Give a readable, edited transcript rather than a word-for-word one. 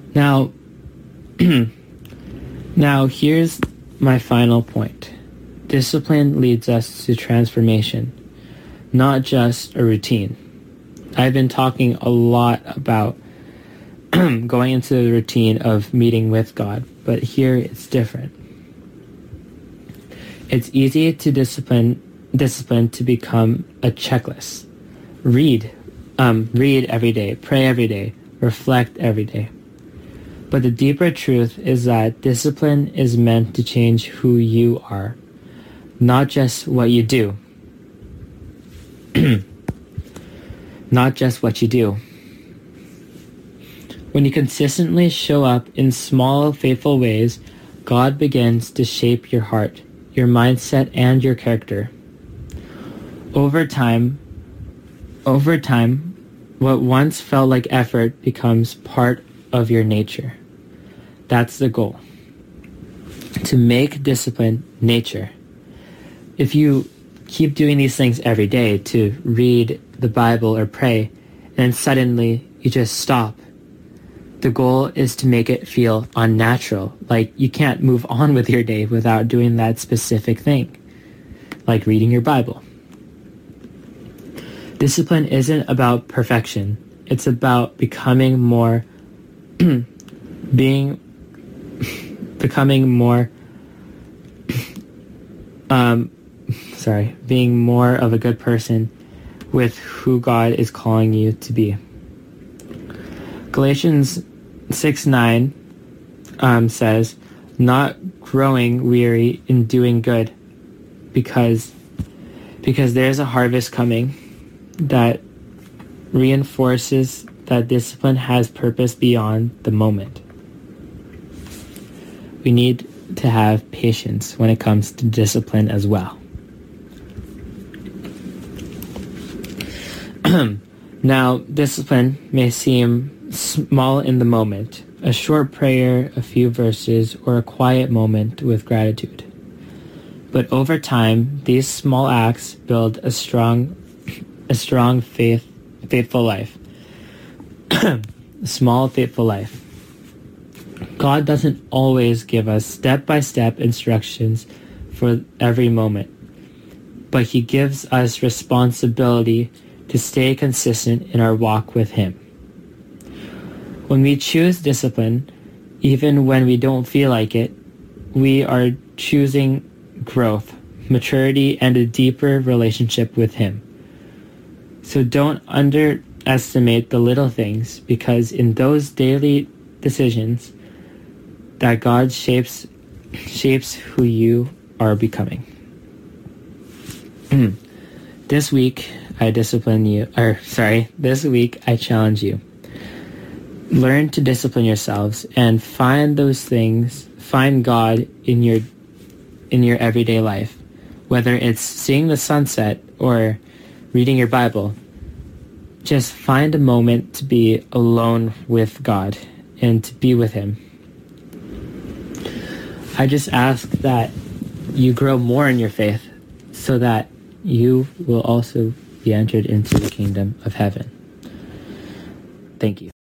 Now, now here's my final point. Discipline leads us to transformation, not just a routine. I've been talking a lot about going into the routine of meeting with God, but here it's different. It's easy to discipline to become a checklist. Read every day, pray every day, reflect every day. But the deeper truth is that discipline is meant to change who you are, not just what you do. Not just what you do. When you consistently show up in small, faithful ways, God begins to shape your heart, your mindset, and your character. Over time, what once felt like effort becomes part of your nature. That's the goal. To make discipline nature. If you keep doing these things every day, to read the Bible or pray, and then suddenly you just stop, the goal is to make it feel unnatural, like you can't move on with your day without doing that specific thing, like reading your Bible. Discipline isn't about perfection. It's about becoming more being more of a good person with who God is calling you to be. Galatians 6:9 says, not growing weary in doing good, because there's a harvest coming that reinforces that discipline has purpose beyond the moment. We need to have patience when it comes to discipline as well. Now, discipline may seem small in the moment, a short prayer, a few verses, or a quiet moment with gratitude. But over time, these small acts build a strong faithful life. A small, faithful life. God doesn't always give us step-by-step instructions for every moment, but He gives us responsibility to stay consistent in our walk with Him. When we choose discipline, even when we don't feel like it, we are choosing growth, maturity, and a deeper relationship with Him. So don't underestimate the little things, because in those daily decisions that God shapes who you are becoming. This week I challenge you. Learn to discipline yourselves and find God in your everyday life. Whether it's seeing the sunset or reading your Bible, just find a moment to be alone with God and to be with Him. I just ask that you grow more in your faith so that you will also be entered into the kingdom of heaven. Thank you.